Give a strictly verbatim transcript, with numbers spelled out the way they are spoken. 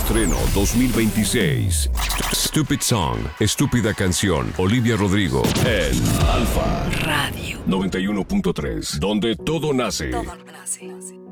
estreno dos mil veintiséis. Stupid Song, estúpida canción. Olivia Rodrigo en Alfa Radio noventa y uno punto tres, donde todo nace. Todo nace.